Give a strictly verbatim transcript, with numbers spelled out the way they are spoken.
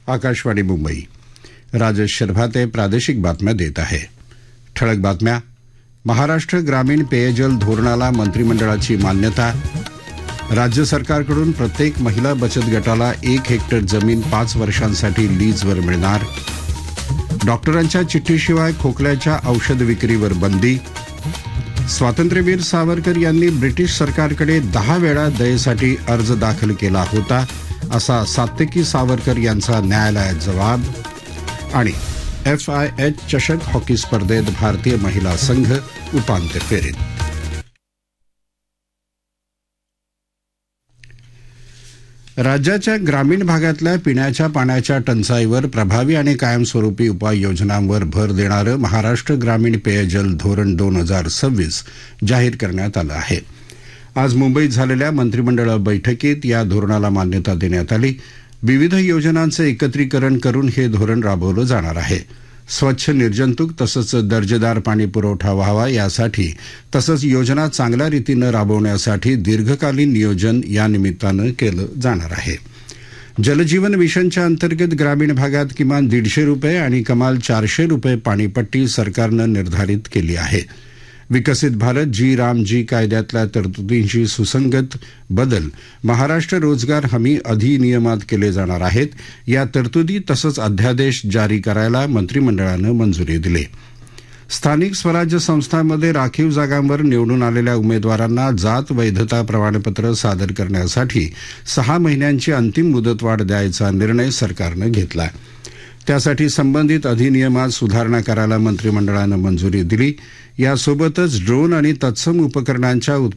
आकाशवाणी मुंबई. राजेश शर्भाते प्रादेशिक बातम्या देत आहे. ठळक बातम्या. महाराष्ट्र ग्रामीण पेयजल धोरणाला मंत्रिमंडळाची मान्यता. राज्य सरकारकडून प्रत्येक महिला बचत गटाला एक हेक्टर जमीन पाच वर्षांसाठी लीजवर मिळणार. डॉक्टरांच्या चिठ्ठीशिवाय खोकल्याच्या औषध विक्रीवर बंदी. स्वातंत्र्यवीर सावरकर यांनी ब्रिटिश सरकारकडे दहा वेळा दयेसाठी अर्ज दाखल केला होता, असा सात्यकी सावरकर यांचा न्यायालयात जबाब. आणि एफ आय एच चषक हॉकी स्पर्धेत भारतीय महिला संघ उपांत्य फेरीत. राज्याच्या ग्रामीण भागातल्या पिण्याच्या पाण्याच्या टंचाईवर प्रभावी आणि कायमस्वरूपी उपाययोजनांवर भर देणारं महाराष्ट्र ग्रामीण पेयजल धोरण दोन हजार सव्वीस जाहीर करण्यात आलं आहे. आज मुंबईत झालेल्या मंत्रिमंडळ बैठकीत या धोरणाला मान्यता देण्यात आली. विविध योजनांचं एकत्रीकरण करून हे धोरण राबवलं जाणार आहे. स्वच्छ, निर्जंतुक तसंच दर्जेदार पाणी पुरवठा व्हावा यासाठी तसंच योजना चांगल्या रीतीनं राबवण्यासाठी दीर्घकालीन नियोजन या निमित्तानं केलं जाणार आहे. जलजीवन मिशनच्या अंतर्गत ग्रामीण भागात किमान दीडशे रुपये आणि कमाल चारशे रुपये पाणीपट्टी सरकारनं निर्धारित केली आहे. विकसित भारत जी राम जी कायद्यातल्या तरतुदींशी सुसंगत बदल महाराष्ट्र रोजगार हमी अधिनियमात केले जाणार आहेत. या तरतुदी तसंच अध्यादेश जारी करायला मंत्रिमंडळानं मंजुरी दिली. स्थानिक स्वराज्य संस्थांमध्ये राखीव जागांवर निवडून आलेल्या उमेदवारांना जात वैधता प्रमाणपत्र सादर करण्यासाठी सहा महिन्यांची अंतिम मुदतवाढ द्यायचा निर्णय सरकारनं घेतला. त्यासाठी संबंधित अधिनियमात सुधारणा करायला मंत्रिमंडळानं मंजुरी दिली. यासोबतच ड्रोन आणि तत्सम उपकरणांच्या